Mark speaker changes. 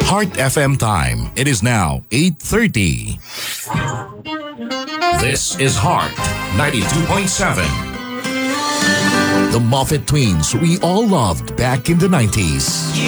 Speaker 1: Heart FM time. It is now 8:30. This is Heart 92.7. The Moffat Twins we all loved back in the 90s.